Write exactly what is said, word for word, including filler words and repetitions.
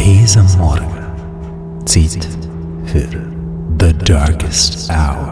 Eis am Morgen. Zeit für The Darkest Hour.